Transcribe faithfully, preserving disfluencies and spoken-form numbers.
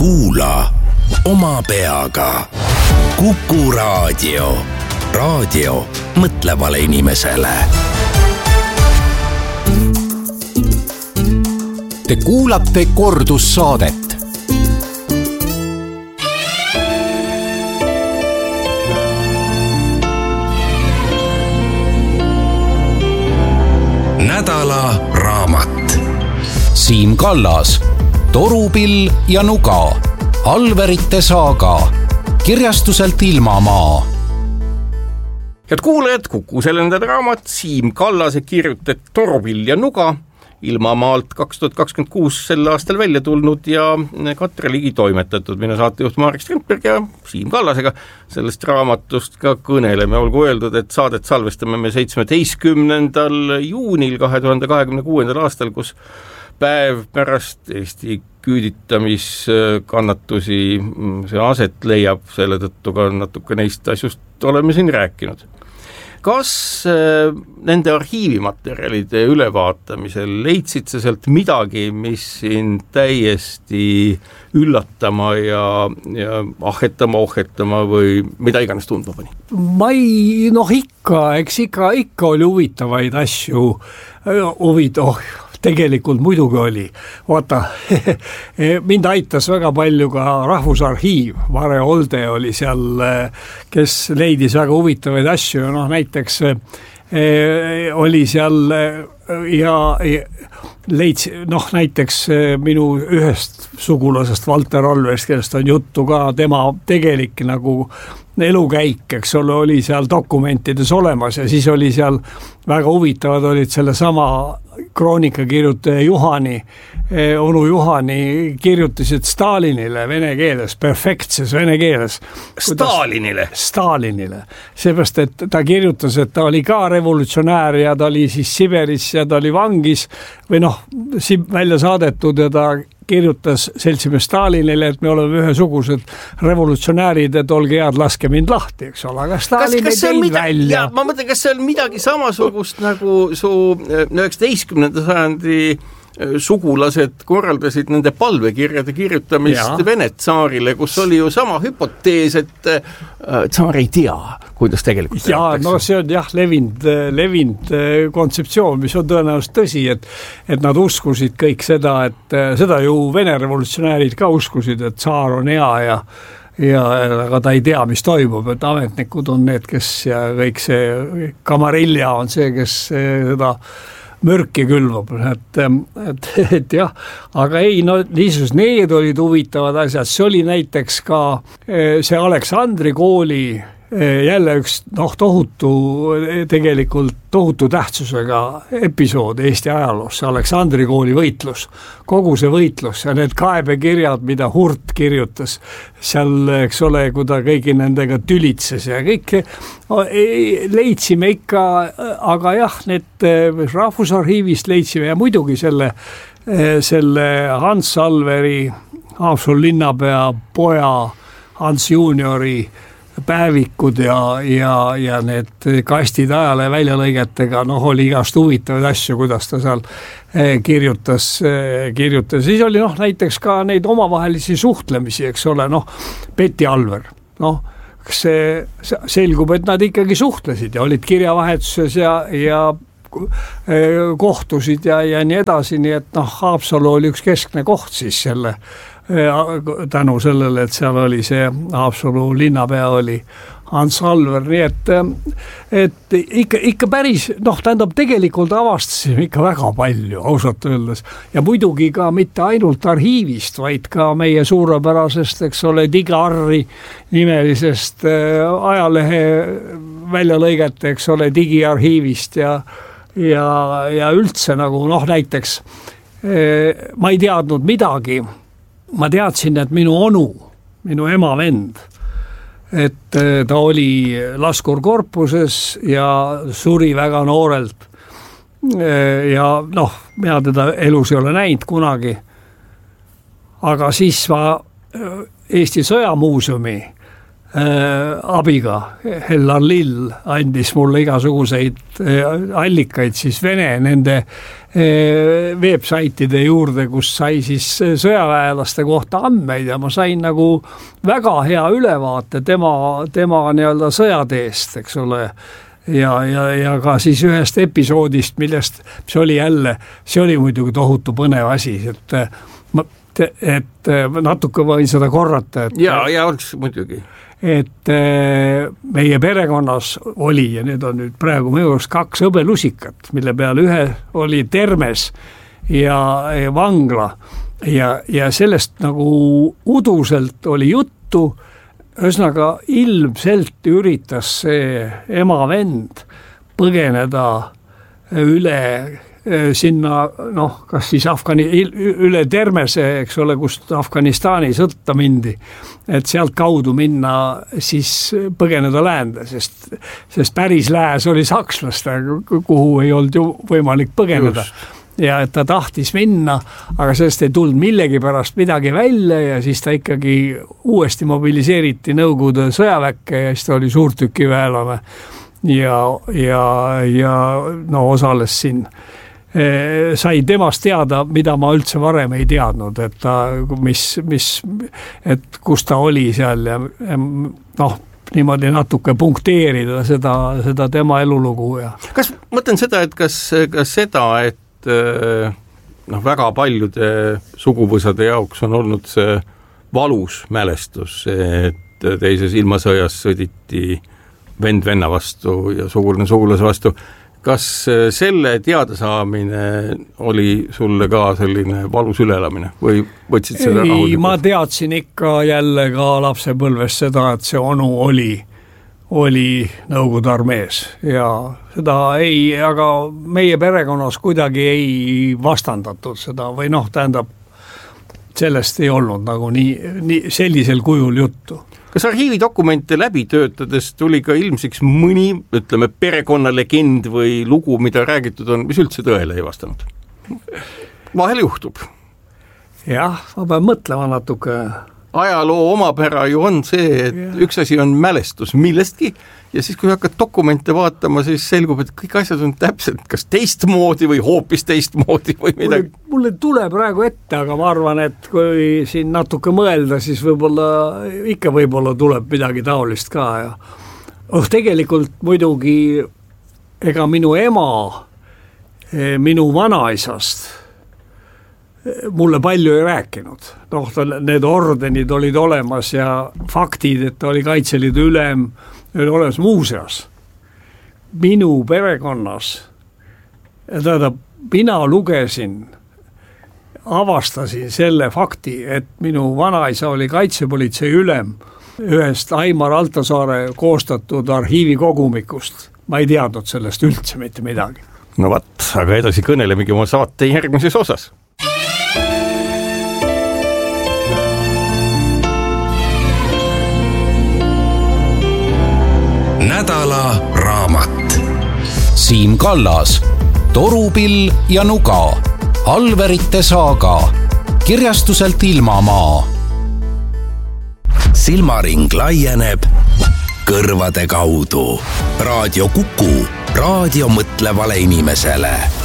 Kuula oma peaga. Kuku Raadio. Raadio mõtlevale inimesele. Te kuulate kordussaadet. Nädala raamat. Siim Kallas, Torupill ja nuga, Alverite saaga, kirjastuselt Ilmamaa. Head kuulajad, Kuku selle nädala raamat Siim Kallase kirjutat Torupill ja nuga, Ilmamaalt kaks tuhat kakskümmend kuus sel aastal välja tulnud ja Katre Ligi toimetatud. Mina saatejuht Marek Strindberg ja Siim Kallasega sellest raamatust ka kõneleme. Olgu öeldud, et saadet salvestame me seitsmeteistkümnendal juunil kahe tuhande kahekümne kuuendal aastal, kus päev pärast Eesti küüditamiskannatusi see aset leiab, selle tõttu ka natuke neist asjust oleme siin rääkinud. Kas nende arhiivimaterjalide ülevaatamisel leidsid sa sealt midagi, mis siin täiesti üllatama ja, ja ahetama, ohetama või mida iganes tundma pani? Ma ei, noh ikka, eks ikka, ikka oli huvitavaid asju, huvit, oh, tegelikult muidugi oli. Vaata, mind aitas väga palju ka Rahvusarhiiv. Mare Olde oli seal, kes leidis väga huvitavaid asju. Noh, näiteks eh, oli seal ja, ja leidis, noh, näiteks minu ühest sugulasest Valter Alverst, kellest on juttu ka, tema tegelik nagu elukäik, eks ole, oli seal dokumentides olemas ja siis oli seal väga huvitavad olid selle sama kroonikakirjutaja Juhani, onu Juhani kirjutasid Stalinile vene keeles, perfektses vene keeles. Stalinile? Stalinile. Seepärast, et ta kirjutas, et ta oli ka revolutsionäär ja ta oli siis Siberis ja ta oli vangis või noh, välja saadetud ja ta kirjutas seltsimees Stalinile, et me oleme ühesugused revolutsionäärid, et olge head, laske mind lahti, eks ole, aga Stalin kas, kas ei teid välja. Ja, ma mõtlen, kas see on midagi samasugust nagu su üheksateistkümnenda sajandi sugulased korraldasid nende palvekirjade kirjutamist ja. Vene tsaarile, kus oli ju sama hüpotees, et tsaar ei tea, kuidas tegelikult ja tehtakse. No see on jah levinud, levinud kontseptsioon, mis on tõenäoliselt tõsi, et, et nad uskusid kõik seda, et seda ju Vene revolutsionäärid ka uskusid, et tsaar on hea ja ja aga ta ei tea, mis toimub, et ametnikud on need, kes ja kõik see Kamarilja on see, kes seda mürki külvab, et, et, et jah, aga ei, no niisus, need olid huvitavad asjad, see oli näiteks ka see Aleksandri kooli jälle üks noh, tohutu, tegelikult tohutu tähtsusega episood Eesti ajaloos, see Aleksandri kooli võitlus, kogu see võitlus ja need kaebekirjad, mida Hurt kirjutas seal, eks ole, kui ta kõigi nendega tülitses ja kõik leidsime ikka, aga jah, need Rahvusarhiivist leidsime ja muidugi selle, selle Hans Alveri, Haapsalu linnapea poja Hans Juniori päevikud ja, ja, ja need kastid ajale väljalõigetega, noh, oli igast huvitavaid asju, kuidas ta seal kirjutas, kirjutas. Siis oli noh, näiteks ka neid omavahelisi suhtlemisi, eks ole, noh, Betty Alver, noh, see selgub, et nad ikkagi suhtlesid ja olid kirjavahetuses ja, ja kohtusid ja, ja nii edasi, nii et noh, Haapsalu oli üks keskne koht siis selle tänu sellele, et seal oli see Haapsalu linnapea oli Hans Alver, nii et, et ikka, ikka päris, noh, tähendab tegelikult avastasime ikka väga palju, ausalt öeldes, ja muidugi ka mitte ainult arhiivist, vaid ka meie suurepärasest, eks ole, Digiarri nimelisest ajalehe väljalõigete, eks ole, digiarhiivist ja, ja, ja üldse nagu, noh, näiteks ma ei teadnud midagi. Ma teadsin, et minu onu, minu ema vend, et ta oli laskurkorpuses ja suri väga noorelt. Ja noh, mina teda elus ei ole näinud kunagi. Aga siis ma Eesti Sõjamuuseumi abiga, Hellar Lill andis mulle igasuguseid allikaid siis Vene nende websaitide juurde, kus sai siis sõjaväelaste kohta andmeid ja ma sain nagu väga hea ülevaate tema, tema nii-öelda sõjateest, eks ole. Ja, ja, ja ka siis ühest episoodist, millest, mis oli jälle, see oli muidugi tohutu põnev asi, et ma, et natuke võin seda korrata. Et, ja, ja oleks muidugi. Et meie perekonnas oli, ja need on nüüd praegu minu arust kaks hõbelusikat, mille peal ühe oli Termes ja, ja vangla ja, ja sellest nagu uduselt oli juttu. Ühesõnaga ilmselt üritas see ema vend põgeneda üle sinna, noh, kas siis Afgani, üle Termese, eks ole, kust Afganistani sõtta mindi, et sealt kaudu minna siis põgeneda läände, sest, sest päris lääs oli sakslaste, kuhu ei olnud ju võimalik põgeneda. Just. Ja et ta tahtis minna, aga sellest ei tulnud millegi pärast midagi välja ja siis ta ikkagi uuesti mobiliseeriti Nõukogude sõjaväkke ja siis ta oli suurtükiväelane ja, ja, ja no osales siin. Sai temast teada, mida ma üldse varem ei teadnud, et ta, mis, mis, et kus ta oli seal ja noh, niimoodi natuke punkteerida seda, seda tema elulugu. Ja. Kas, mõtlen seda, et kas, kas seda, et noh, väga paljude suguvõsade jaoks on olnud see valus mälestus, et teises ilmasõjas sõditi vend venna vastu ja sugulane sugulase vastu. Kas selle teadasaamine oli sulle ka selline valus üleelamine või võtsid seda rahulikult? Ei, ma teadsin ikka jälle ka lapsepõlves seda, et see onu oli oli Nõukogude armees ja seda ei, aga meie perekonnas kuidagi ei vastandatud seda või noh, tähendab, sellest ei olnud nagu nii, nii sellisel kujul juttu. Kas arhiividokumente läbi töötades tuli ka ilmsiks mõni, ütleme, perekonnalegend või lugu, mida räägitud on, mis üldse tõele ei vastanud? Vahel juhtub. Jah, ma pean mõtlema natuke. Ajaloo omapära ju on see, et ja. Üks asi on mälestus millestki ja siis, kui hakkad dokumente vaatama, siis selgub, et kõik asjad on täpselt kas teistmoodi või hoopis teistmoodi või midagi. Mulle, mulle tule praegu ette, aga ma arvan, et kui siin natuke mõelda, siis võib-olla, ikka võib-olla tuleb midagi taolist ka. Ja. Oh, tegelikult muidugi ega minu ema, minu vanaisast mulle palju ei rääkinud. Noh, need ordenid olid olemas ja faktid, et ta oli Kaitseliidu ülem, oli olemas muuseas. Minu perekonnas, tähendab, mina lugesin, avastasin selle fakti, et minu vanaisa oli kaitsepolitsei ülem ühest Aimar Altasaare koostatud arhiivikogumikust. Ma ei teadnud sellest üldse mitte midagi. No vat, aga edasi kõnelemegi oma saate järgmises osas. Nädala raamat. Siim Kallas, Torupill ja Nuga, Alverite saaga, kirjastuselt Ilmamaa. Silmaring laieneb kõrvade kaudu. Raadio Kuku, raadio mõtlevale inimesele.